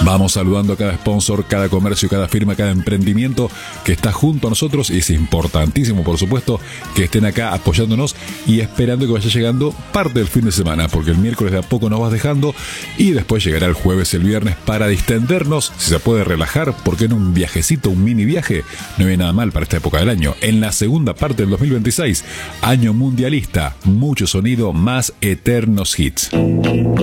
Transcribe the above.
Vamos saludando a cada sponsor, cada comercio, cada firma, cada emprendimiento que está junto a nosotros, y es importantísimo, por supuesto, que estén acá apoyándonos y esperando que vaya llegando parte del fin de semana, porque el miércoles de a poco nos vas dejando y después llegará el jueves y el viernes para distendernos, si se puede relajar, porque en un viajecito, un mini viaje, no hay nada mal para esta época del año. En la segunda parte del 2026, año mundialista, mucho sonido, más eternos hits.